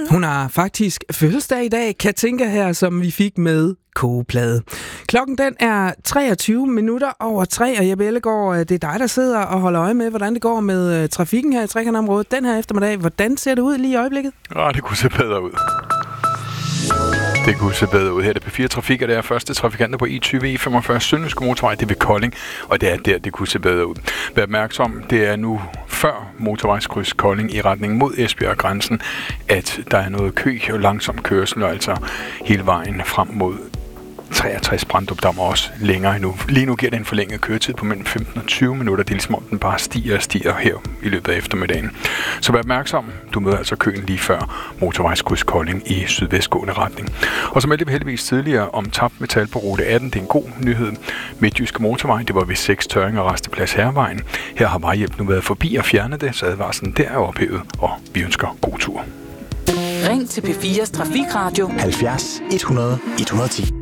Hun har faktisk fødselsdag i dag, Katinka her, som vi fik med kogeplade. Klokken den er 3:23, og Jeppe Ellegaard, det er dig, der sidder og holder øje med, hvordan det går med trafikken her i Trekantområdet den her eftermiddag. Hvordan ser det ud lige i øjeblikket? Det kunne se bedre ud. Det kunne se bedre ud. Her er det P4 Trafik, og det er første trafikanter på E20 E45 Sønderjyske Motorvej. Det er ved Kolding, og det er der, det kunne se bedre ud. Vær opmærksom, det er nu før motorvejskryds Kolding i retning mod Esbjerg-grænsen, at der er noget kø og langsom kørsel, altså hele vejen frem mod 63 Brandrupdam også længere endnu. Lige nu giver det en forlænget køretid på mellem 15 og 20 minutter. Det er ligesom om den bare stiger her i løbet af eftermiddagen. Så vær opmærksom. Du møder altså køen lige før motorvejskryds Kolding i sydvestgående retning. Og så meldte vi heldigvis tidligere om tabt metal på rute 18. Det er en god nyhed. Midtjyske Motorvej, det var ved 6 Tørring og Rasteplads Hervejen. Her har vejhjælp nu været forbi og fjernet det, så advarslen der er ophævet, og vi ønsker god tur. Ring til P4's Trafikradio 70 100 110.